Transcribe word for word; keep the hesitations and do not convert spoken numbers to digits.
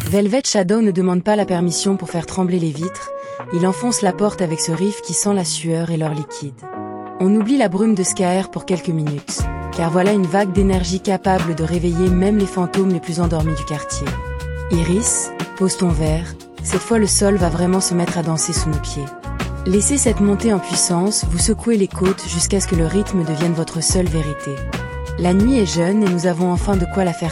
Velvet Shadow ne demande pas la permission pour faire trembler les vitres, il enfonce la porte avec ce riff qui sent la sueur et l'or liquide. On oublie la brume de Skaer pour quelques minutes, car voilà une vague d'énergie capable de réveiller même les fantômes les plus endormis du quartier. Iris, pose ton verre, cette fois le sol va vraiment se mettre à danser sous nos pieds. Laissez cette montée en puissance, vous secouez les côtes jusqu'à ce que le rythme devienne votre seule vérité. La nuit est jeune et nous avons enfin de quoi la faire